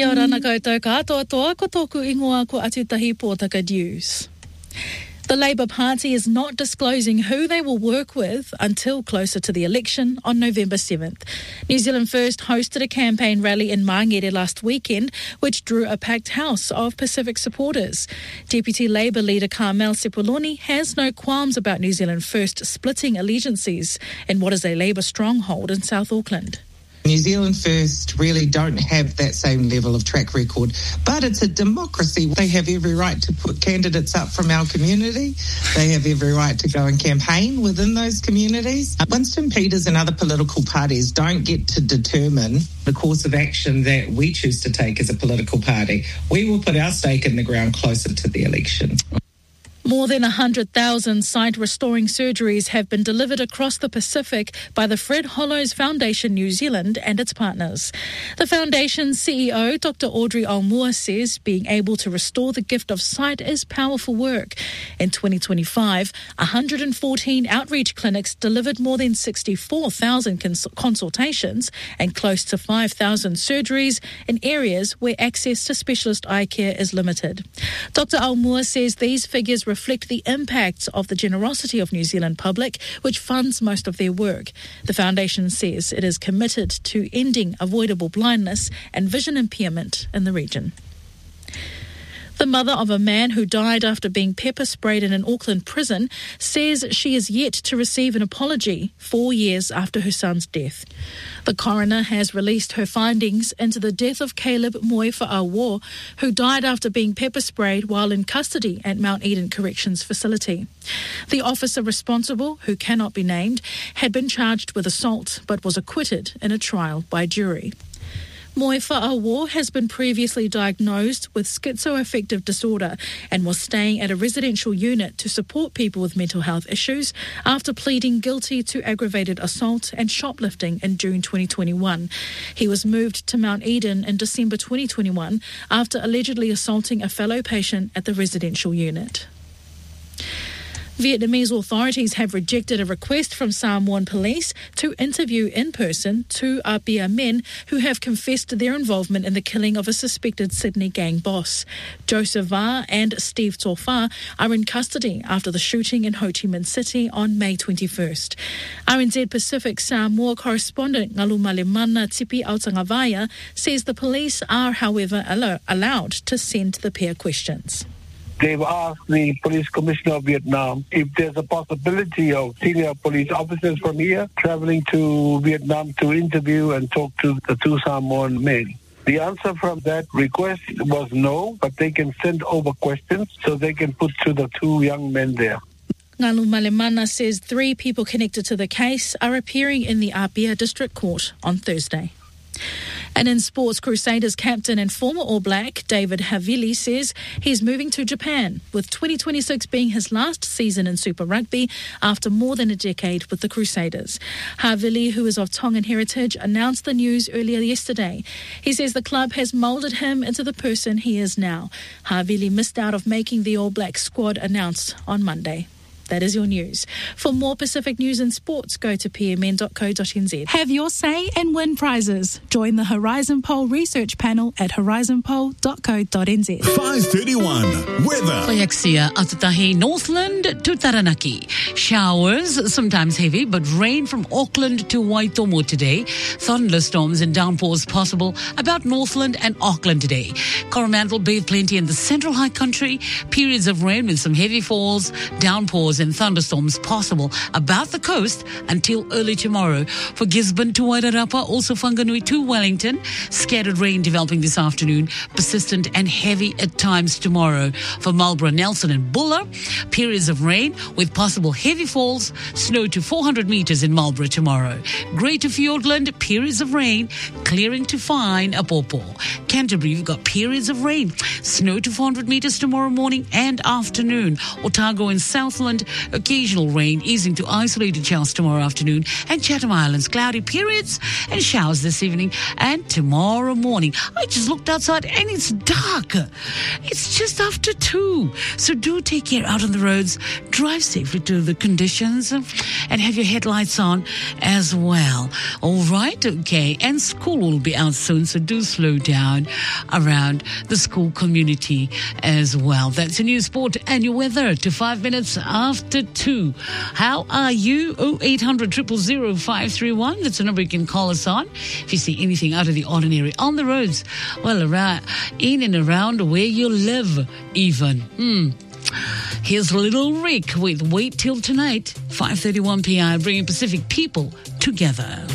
Kia ora na koutou katoa toa ko tōku ingoa ko Atutahi Pōtaka News. The Labour Party is not disclosing who they will work with until closer to the election on November 7th. New Zealand First hosted a campaign rally in Mangere last weekend, which drew a packed house of Pacific supporters. Deputy Labour leader Carmel Sepuloni has no qualms about New Zealand First splitting allegiances in what is a Labour stronghold in South Auckland. New Zealand First really don't have that same level of track record, but it's a democracy. They have every right to put candidates up from our community. They have every right to go and campaign within those communities. Winston Peters and other political parties don't get to determine the course of action that we choose to take as a political party. We will put our stake in the ground closer to the election. More than 100,000 sight-restoring surgeries have been delivered across the Pacific by the Fred Hollows Foundation New Zealand and its partners. The foundation's CEO, Dr. Audrey Aumua, says being able to restore the gift of sight is powerful work. In 2025, 114 outreach clinics delivered more than 64,000 consultations and close to 5,000 surgeries in areas where access to specialist eye care is limited. Dr. Aumua says these figures reflect the impacts of the generosity of New Zealand public, which funds most of their work. The foundation says it is committed to ending avoidable blindness and vision impairment in the region. The mother of a man who died after being pepper sprayed in an Auckland prison says she is yet to receive an apology 4 years after her son's death. The coroner has released her findings into the death of Caleb Moefa'awo, who died after being pepper sprayed while in custody at Mount Eden Corrections Facility. The officer responsible, who cannot be named, had been charged with assault but was acquitted in a trial by jury. Moefa'awo has been previously diagnosed with schizoaffective disorder and was staying at a residential unit to support people with mental health issues after pleading guilty to aggravated assault and shoplifting in June 2021. He was moved to Mount Eden in December 2021 after allegedly assaulting a fellow patient at the residential unit. Vietnamese authorities have rejected a request from Samoan police to interview in person two Apia men who have confessed their involvement in the killing of a suspected Sydney gang boss. Joseph Va and Steve Tofa are in custody after the shooting in Ho Chi Minh City on May 21st. RNZ Pacific Samoa correspondent Ngalu Malemana Tipi Autangavaia says the police are, however, allowed to send the pair questions. They've asked the police commissioner of Vietnam if there's a possibility of senior police officers from here traveling to Vietnam to interview and talk to the two Samoan men. The answer from that request was no, but they can send over questions so they can put to the two young men there. Ngalu Malemana says 3 people connected to the case are appearing in the Apia District Court on Thursday. And in sports, Crusaders captain and former All Black David Havili says he's moving to Japan, with 2026 being his last season in Super Rugby after more than a decade with the Crusaders. Havili, who is of Tongan heritage, announced the news earlier yesterday. He says the club has moulded him into the person he is now. Havili missed out of making the All Black squad announced on Monday. That is your news. For more Pacific news and sports, go to pmn.co.nz. Have your say and win prizes. Join the Horizon Poll research panel at horizonpoll.co.nz. 5:31 weather. Waiaksia, Atutahi, Northland to Taranaki. Showers, sometimes heavy, but rain from Auckland to Waitomo today. Thunderstorms and downpours possible about Northland and Auckland today. Coromandel bathe plenty in the central high country. Periods of rain with some heavy falls, downpours and thunderstorms possible about the coast until early tomorrow. For Gisborne to Wairarapa, also Whanganui to Wellington, scattered rain developing this afternoon, persistent and heavy at times tomorrow. For Marlborough, Nelson and Buller, periods of rain with possible heavy falls, snow to 400 metres in Marlborough tomorrow. Greater Fiordland, periods of rain, clearing to fine Apopo. Canterbury, you've got periods of rain, snow to 400 metres tomorrow morning and afternoon. Otago and Southland, and occasional rain, easing to isolated showers tomorrow afternoon, and Chatham Islands, cloudy periods and showers this evening and tomorrow morning. I just looked outside and it's dark. It's just after 2. So do take care out on the roads. Drive safely to the conditions and have your headlights on as well. All right, okay. And school will be out soon, so do slow down around the school community as well. That's your news, sport and your weather to 5 minutes after 2. How are you? 0800 000 531. That's the number you can call us on if you see anything out of the ordinary on the roads. Well, around, in and around where you live, even. Here's Little Rick with Wait Till Tonight, 5:31 p.m. bringing Pacific people together.